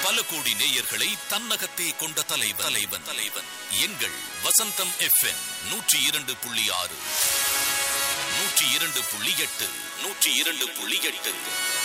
பல கோடி நேயர்களை தன்னகத்தே கொண்ட தலைவன் எங்கள் வசந்தம் FM 102.6 102.8 102.8